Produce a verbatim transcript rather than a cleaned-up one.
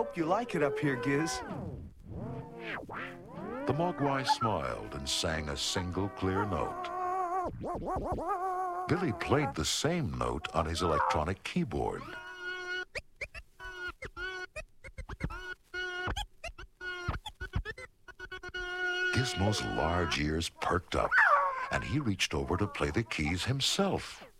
hope you like it up here, Giz. The Mogwai smiled and sang a single clear note. Billy played the same note on his electronic keyboard. Gizmo's large ears perked up, and he reached over to play the keys himself.